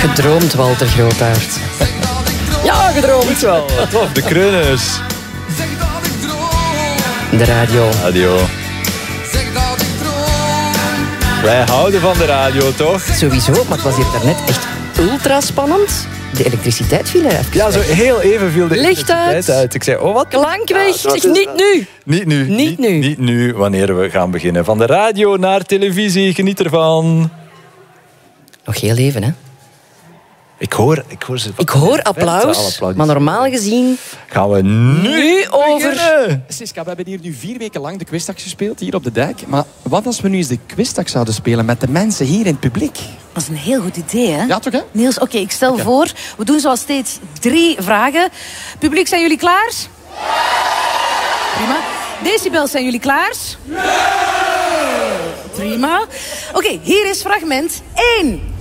Gedroomd, Walter Grootaert. Ja, gedroomd. Goed wel. Tof, de Kreuners. De radio. Radio. Wij houden van de radio, toch? Sowieso, maar het was hier daarnet echt ultra spannend. De elektriciteit viel er even. Ja, zo heel even viel de Licht elektriciteit uit. Ik zei, oh wat? Klank weg. Ja, Zeg, niet nu. Niet nu. Niet nu. Niet nu, wanneer we gaan beginnen. Van de radio naar televisie, geniet ervan. Nog heel even, hè. Ik hoor ze. Ik hoor applaus, maar normaal gezien gaan we nu over... beginnen. Siska, we hebben hier nu 4 weken lang de quizdag gespeeld, hier op de dijk. Maar wat als we nu eens de quizdag zouden spelen met de mensen hier in het publiek? Dat is een heel goed idee, hè? Ja, toch, hè? Niels, oké, ik stel voor, we doen zoals steeds 3 vragen. Publiek, zijn jullie klaar? Prima. Decibel, zijn jullie klaar? Prima. Oké, hier is fragment 1.